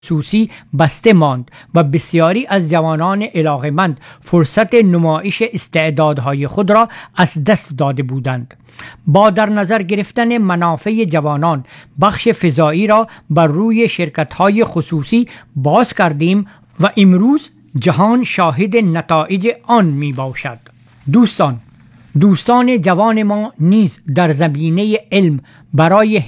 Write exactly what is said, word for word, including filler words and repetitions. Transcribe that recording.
خصوصی بسته ماند و بسیاری از جوانان علاقه‌مند فرصت نمایش استعدادهای خود را از دست داده بودند. با در نظر گرفتن منافع جوانان بخش فضایی را بر روی شرکت‌های خصوصی باز کردیم و امروز جهان شاهد نتایج آن می باشد. دوستان دوستان جوان ما نیز در زمینه علم برای